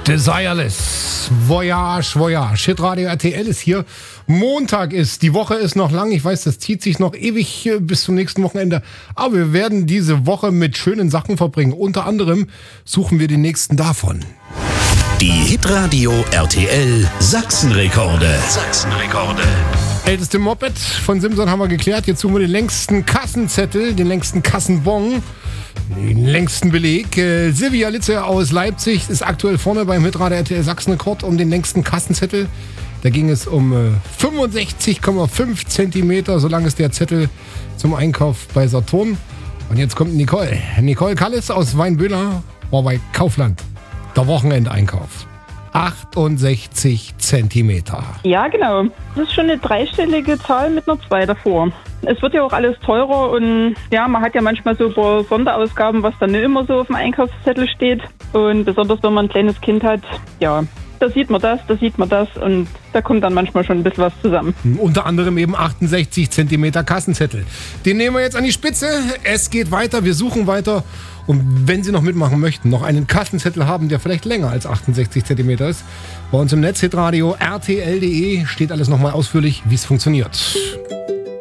Desireless, Voyage, Voyage. Hitradio RTL ist hier. Montag ist, die Woche ist noch lang. Ich weiß, das zieht sich noch ewig bis zum nächsten Wochenende. Aber wir werden diese Woche mit schönen Sachen verbringen. Unter anderem suchen wir den nächsten davon. Die Hitradio RTL Sachsenrekorde. Älteste Moped von Simson haben wir geklärt. Jetzt suchen wir den längsten Kassenzettel, den längsten Kassenbon, den längsten Beleg. Silvia Litze aus Leipzig ist aktuell vorne beim Hitradio RTL Sachsenrekord um den längsten Kassenzettel. Da ging es um 65,5 Zentimeter. So lang ist der Zettel zum Einkauf bei Saturn. Und jetzt kommt Nicole. Nicole Kallis aus Weinböhler war bei Kaufland. Der Wochenendeinkauf. 68 Zentimeter. Ja, genau. Das ist schon eine dreistellige Zahl mit einer 2 davor. Es wird ja auch alles teurer und ja, man hat ja manchmal so ein paar Sonderausgaben, was dann nicht immer so auf dem Einkaufszettel steht. Und besonders wenn man ein kleines Kind hat, ja, da sieht man das und da kommt dann manchmal schon ein bisschen was zusammen. Unter anderem eben 68 Zentimeter Kassenzettel. Den nehmen wir jetzt an die Spitze. Es geht weiter, wir suchen weiter. Und wenn Sie noch mitmachen möchten, noch einen Kassenzettel haben, der vielleicht länger als 68 Zentimeter ist, bei uns im Netz hitradio rtl.de steht alles nochmal ausführlich, wie es funktioniert.